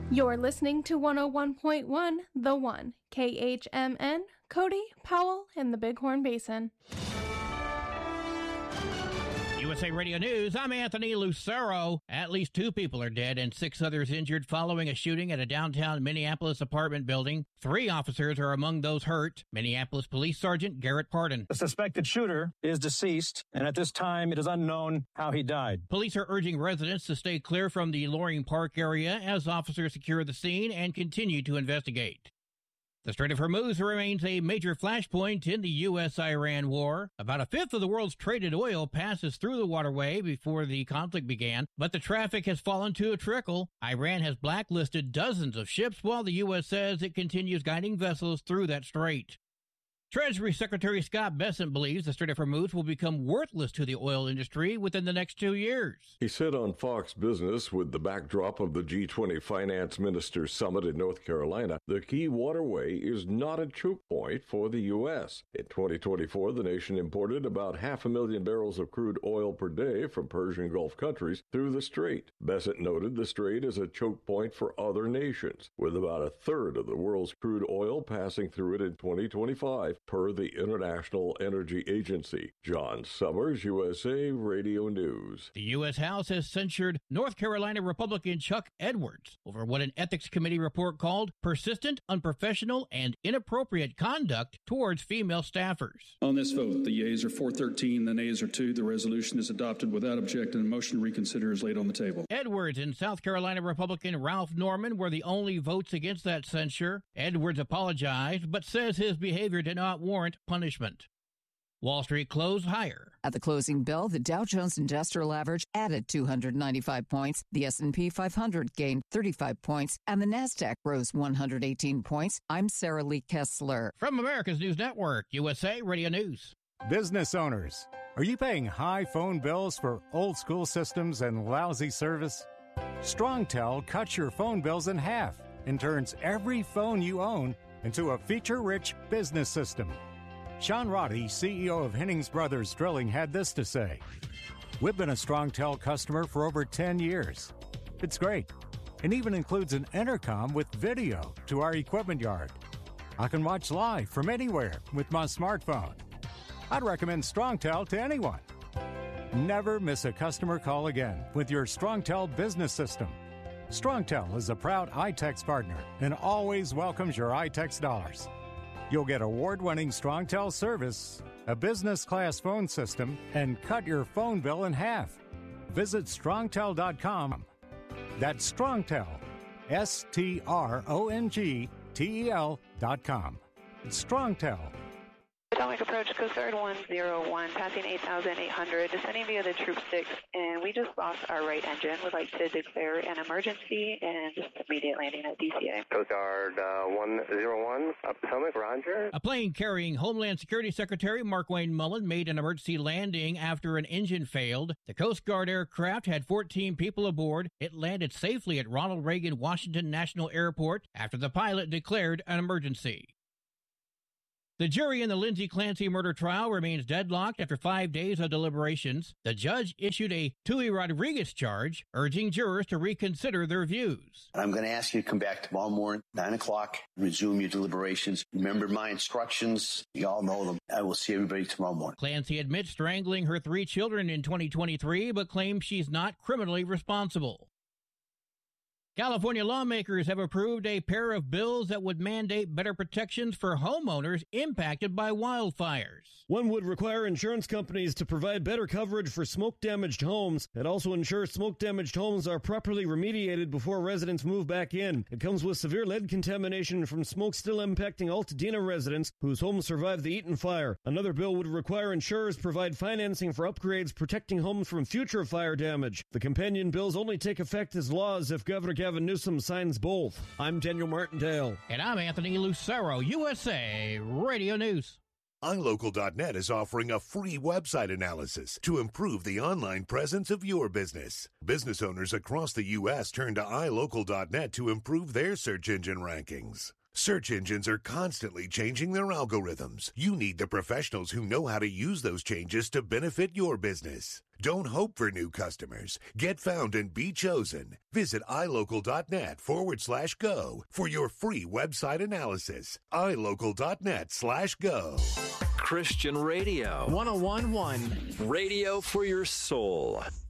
You're listening to 101.1 The One, KHMN, Cody, Powell, and the Bighorn Basin. USA Radio News, I'm Anthony Lucero. At least 2 people are dead and 6 others injured following a shooting at a downtown Minneapolis apartment building. 3 officers are among those hurt. Minneapolis Police Sergeant Garrett Pardon. The suspected shooter is deceased, and at this time it is unknown how he died. Police are urging residents to stay clear from the Loring Park area as officers secure the scene and continue to investigate. The Strait of Hormuz remains a major flashpoint in the U.S.-Iran war. About a fifth of the world's traded oil passes through the waterway before the conflict began, but the traffic has fallen to a trickle. Iran has blacklisted dozens of ships, while the U.S. says it continues guiding vessels through that strait. Treasury Secretary Scott Bessent believes the Strait of Hormuz will become worthless to the oil industry within the next 2 years. He said on Fox Business, with the backdrop of the G20 Finance Ministers Summit in North Carolina, the key waterway is not a choke point for the U.S. In 2024, the nation imported about 500,000 barrels of crude oil per day from Persian Gulf countries through the strait. Bessent noted the strait is a choke point for other nations, with about a third of the world's crude oil passing through it in 2025. Per the International Energy Agency. John Summers, USA Radio News. The U.S. House has censured North Carolina Republican Chuck Edwards over what an ethics committee report called persistent, unprofessional, and inappropriate conduct towards female staffers. On this vote, the yeas are 413, the nays are 2. The resolution is adopted without objection and a motion to reconsider is laid on the table. Edwards and South Carolina Republican Ralph Norman were the only votes against that censure. Edwards apologized, but says his behavior did not warrant punishment. Wall Street closed higher. At the closing bell, the Dow Jones Industrial Average added 295 points, the S&P 500 gained 35 points, and the Nasdaq rose 118 points. I'm Sarah Lee Kessler. From America's News Network, USA Radio News. Business owners, are you paying high phone bills for old-school systems and lousy service? StrongTel cuts your phone bills in half and turns every phone you own into a feature-rich business system. Sean Roddy, CEO of Hennings Brothers Drilling, had this to say. We've been a StrongTel customer for over 10 years. It's great, and even includes an intercom with video to our equipment yard. I can watch live from anywhere with my smartphone. I'd recommend StrongTel to anyone. Never miss a customer call again with your StrongTel business system. StrongTel is a proud iTex partner and always welcomes your iTex dollars. You'll get award-winning StrongTel service, a business-class phone system, and cut your phone bill in half. Visit strongtel.com. That's StrongTel, StrongTel.com. It's StrongTel. Potomac approach, Coast Guard 101, passing 8,800, descending via the Troop 6, and we just lost our right engine. Would like to declare an emergency and just immediate landing at DCA. Coast Guard 101, Potomac, roger. A plane carrying Homeland Security Secretary Mark Wayne Mullen made an emergency landing after an engine failed. The Coast Guard aircraft had 14 people aboard. It landed safely at Ronald Reagan Washington National Airport after the pilot declared an emergency. The jury in the Lindsay Clancy murder trial remains deadlocked after 5 days of deliberations. The judge issued a Tui Rodriguez charge, urging jurors to reconsider their views. I'm going to ask you to come back tomorrow morning, 9 o'clock, resume your deliberations. Remember my instructions. You all know them. I will see everybody tomorrow morning. Clancy admits strangling her 3 children in 2023, but claims she's not criminally responsible. California lawmakers have approved a pair of bills that would mandate better protections for homeowners impacted by wildfires. One would require insurance companies to provide better coverage for smoke-damaged homes and also ensure smoke-damaged homes are properly remediated before residents move back in. It comes with severe lead contamination from smoke still impacting Altadena residents whose homes survived the Eaton fire. Another bill would require insurers provide financing for upgrades protecting homes from future fire damage. The companion bills only take effect as laws if Governor Gavin Newsom signs both. I'm Daniel Martindale. And I'm Anthony Lucero, USA Radio News. iLocal.net is offering a free website analysis to improve the online presence of your business. Business owners across the U.S. turn to iLocal.net to improve their search engine rankings. Search engines are constantly changing their algorithms. You need the professionals who know how to use those changes to benefit your business. Don't hope for new customers. Get found and be chosen. Visit ilocal.net/go for your free website analysis. ilocal.net/go. Christian Radio 101.1, radio for your soul.